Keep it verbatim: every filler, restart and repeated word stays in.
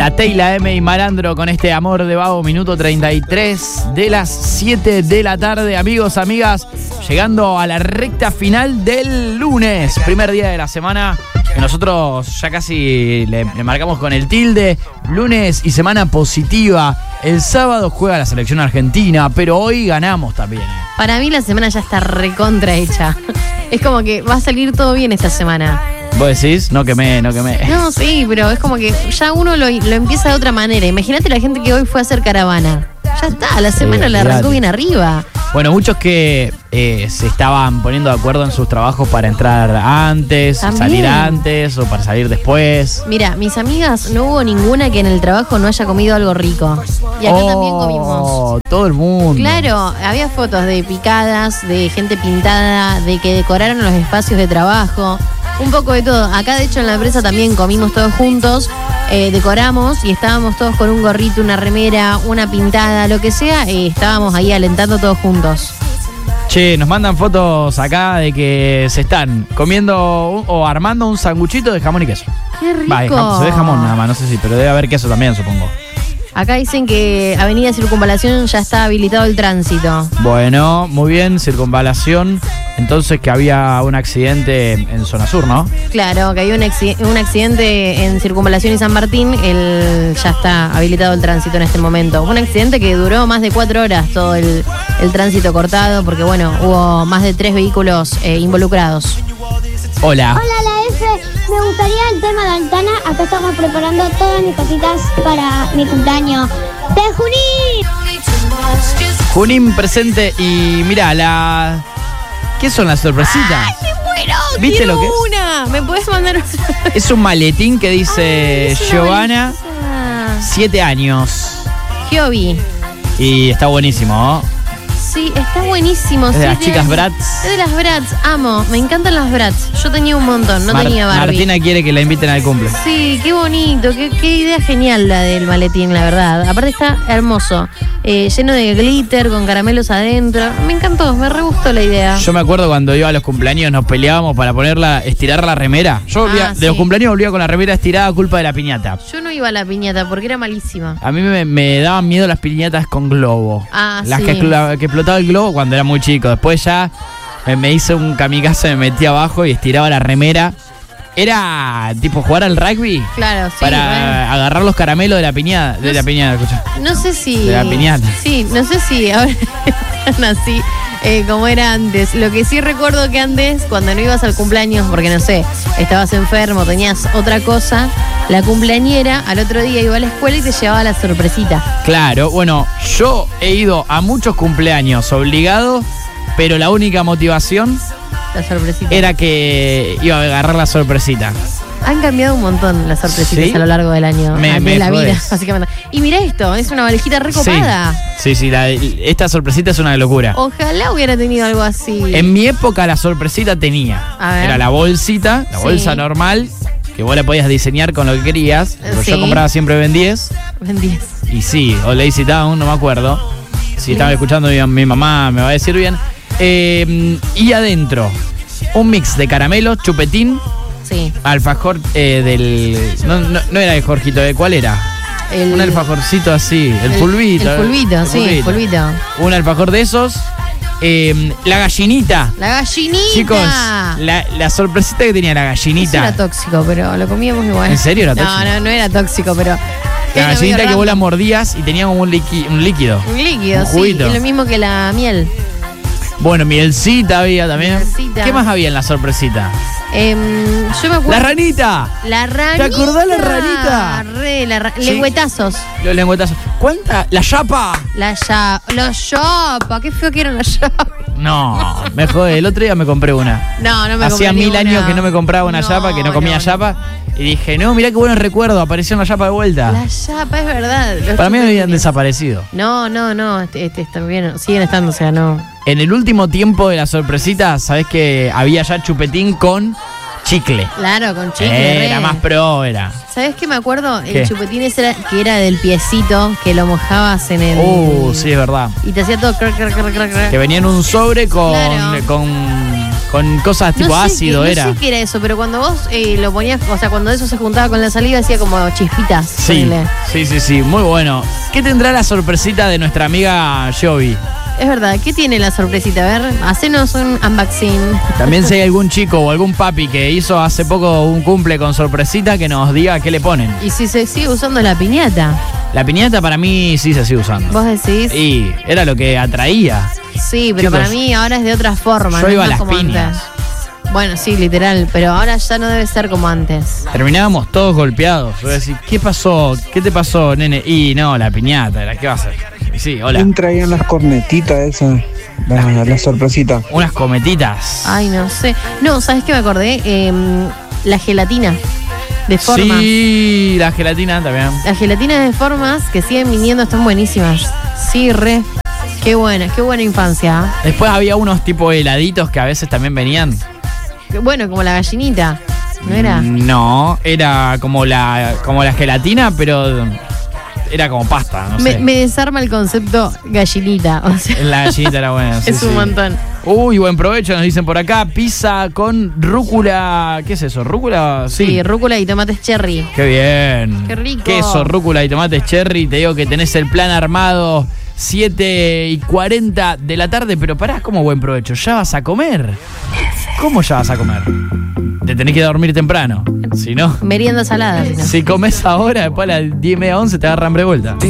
La Teila M y Malandro con este Amor de Vago, minuto treinta y tres de las siete de la tarde. Amigos, amigas, llegando a la recta final del lunes, primer día de la semana, que nosotros ya casi le, le marcamos con el tilde. Lunes y semana positiva. El sábado juega la selección argentina, pero hoy ganamos también. Para mí la semana ya está recontra hecha. Es como que va a salir todo bien esta semana. ¿Vos decís? No quemé, no quemé. No, sí, pero es como que ya uno lo, lo empieza de otra manera. Imagínate la gente que hoy fue a hacer caravana. Ya está, la semana Sí, la arrancó olvidate. bien arriba. Bueno, muchos que eh, se estaban poniendo de acuerdo en sus trabajos para entrar antes, También. salir antes o para salir después. Mira, mis amigas, no hubo ninguna que en el trabajo no haya comido algo rico. Y acá Oh, también comimos. Todo el mundo. Claro, había fotos de picadas, de gente pintada, de que decoraron los espacios de trabajo. Un poco de todo. Acá, de hecho, en la empresa también comimos todos juntos, eh, decoramos y estábamos todos con un gorrito, una remera, una pintada, lo que sea, y estábamos ahí alentando todos juntos. Che, nos mandan fotos acá de que se están comiendo un- o armando un sanguchito de jamón y queso. ¡Qué rico! Va, de jam- se ve jamón nada más, no sé si, pero debe haber queso también, supongo. Acá dicen que Avenida Circunvalación ya está habilitado el tránsito. Bueno, muy bien, circunvalación. Entonces que había un accidente en zona sur, ¿no? Claro, que había un, acci- un accidente en Circunvalación y San Martín, el, ya está habilitado el tránsito en este momento. Un accidente que duró más de cuatro horas todo el, el tránsito cortado, porque bueno, hubo más de tres vehículos eh, involucrados. Hola. Hola, la F. Me gustaría el tema de Altana. Acá estamos preparando todas mis cositas para mi cumpleaños. ¡De Junín! Junín presente y mira, la... ¿Qué son las sorpresitas? Bueno, ¿Viste quiero lo que es? una. ¿Me puedes mandar otra? Es un maletín que dice Es una Giovanna, bolsa. siete años. Giovi. Y está buenísimo, ¿no? Sí, está buenísimo. Es de sí, las chicas Bratz. Es de las Bratz, amo. Me encantan las Bratz. Yo tenía un montón, no Mar- tenía Barbie. Martina quiere que la inviten al cumple. Sí, qué bonito, qué, qué idea genial la del maletín, la verdad. Aparte está hermoso, eh, lleno de glitter, con caramelos adentro. Me encantó, me re gustó la idea. Yo me acuerdo cuando iba a los cumpleaños nos peleábamos para ponerla, estirar la remera. Yo volvía, Ah, de los sí. cumpleaños volvía con la remera estirada a culpa de la piñata. Yo no iba a la piñata porque era malísima. A mí me, me daban miedo las piñatas con globo. Ah, las sí. que, expl- que explotaba el globo cuando era muy chico. Después ya me, me hice un kamikaze, me metí abajo y estiraba la remera. Era tipo jugar al rugby Claro, sí. para bueno. agarrar los caramelos de la piñata. De No la sé- piñata, escucha. No sé si... De la piñata. Sí, no sé si ahora están así eh, como era antes. Lo que sí recuerdo que antes, cuando no ibas al cumpleaños, porque no sé, estabas enfermo, tenías otra cosa, la cumpleañera al otro día iba a la escuela y te llevaba la sorpresita. Claro, bueno, yo he ido a muchos cumpleaños obligado, pero la única motivación La sorpresita. era que iba a agarrar la sorpresita. Han cambiado un montón las sorpresitas ¿Sí? a lo largo del año. Me- de me la vida, jodés. básicamente. Y mira esto, es una valijita recopada. Sí, sí, sí, la- esta sorpresita es una locura. Ojalá hubiera tenido algo así. En mi época la sorpresita tenía. A ver. Era la bolsita, la Sí. bolsa normal, que vos la podías diseñar con lo que querías. Pero Sí. yo compraba siempre Ben diez. Ben diez. Y sí, o Lazy Town, no me acuerdo. Si estaba escuchando mi, mi mamá me va a decir bien. Eh, y adentro, un mix de caramelos, chupetín, Sí. alfajor eh, del... No, no, no era de Jorgito, ¿de cuál era? El, Un alfajorcito así, el, fulbito. El fulbito, sí, el fulbito. Un alfajor de esos. Eh, la gallinita. La gallinita. Chicos, la, la sorpresita que tenía la Eso gallinita. era tóxico, pero lo comíamos igual. ¿En serio era tóxico? No, no, no era tóxico, pero. La era gallinita medio que vos la random. mordías y tenía como un, liqui- un líquido. Un líquido, un sí. juguito. Es lo mismo que la miel. Bueno, mielcita había también. Mielcita. ¿Qué más había en la sorpresita? Em, yo me acuerdo. ¡La ranita! La ranita. acordás la ranita? Re, la ra- Sí. Lengüetazos. Los lengüetazos. ¿Cuánta? ¡La chapa! La ya. Los yapa. Qué feo que eran los yapa. No, me jode. El otro día me compré una. No, no me Hacía compré mil ninguna. años que no me compraba una No, yapa, que no comía no, no. yapa. Y dije, no, mirá qué buenos recuerdos. Apareció una yapa de vuelta. La yapa, es verdad. Los Para mí me habían chupetines. desaparecido. No, no, no. Este, este está bien. Siguen estando, o sea, no. En el último tiempo de la sorpresita, sabés que había ya chupetín con chicle. Claro, con chicle. Era re. más pro, era. ¿Sabes qué me acuerdo? ¿Qué? El chupetín ese era, que era del piecito, que lo mojabas en el... Uh, sí, es verdad. Y te hacía todo... crac, crac, crac, crac, crac. Que venía en un sobre con, Claro. con con cosas tipo no sé ácido qué, era. No sé qué era eso, pero cuando vos eh, lo ponías, o sea, cuando eso se juntaba con la saliva, hacía como chispitas. Sí, ponele. sí, sí, sí, muy bueno. ¿Qué tendrá la sorpresita de nuestra amiga Jovi? Es verdad, ¿qué tiene la sorpresita? A ver, hacenos un unboxing. También si hay algún chico o algún papi que hizo hace poco un cumple con sorpresita, que nos diga qué le ponen. Y si se sigue usando la piñata, La piñata para mí sí se sigue usando. vos decís. Y era lo que atraía. Sí, pero Chicos, para mí ahora es de otra forma. yo no iba es a más las como piñas. antes. Bueno, sí, literal, pero ahora ya no debe ser como antes. Terminábamos todos golpeados. Yo decía, ¿qué pasó? ¿Qué te pasó, nene? Y no, la piñata, era, ¿qué va a hacer? Y sí, hola. ¿Quién traían las cornetitas esas? La, la sorpresita. Unas cometitas. Ay, no sé. No, ¿sabes qué me acordé? Eh, la gelatina de formas. Sí, la gelatina también. Las gelatinas de formas que siguen viniendo están buenísimas. Sí, re. Qué buena, qué buena infancia. Después había unos tipo heladitos que a veces también venían. ¿Eh? Bueno, como la gallinita, ¿no era? No, era como la, como la gelatina, pero era como pasta, no me, sé. me desarma el concepto gallinita. O sea, La gallinita era buena. sí, es un sí. montón. Uy, buen provecho, nos dicen por acá. Pizza con rúcula. ¿Qué es eso? ¿Rúcula? Sí, rúcula y tomates cherry. Qué bien. Qué rico. Queso, rúcula y tomates cherry. Te digo que tenés el plan armado. siete y cuarenta de la tarde. Pero pará, ¿cómo buen provecho? ¿Ya vas a comer? ¿Cómo ya vas a comer? Te tenés que dormir temprano. Si no, Merienda salada. Si no. si comes ahora, después a las diez y media, once te agarra hambre de vuelta.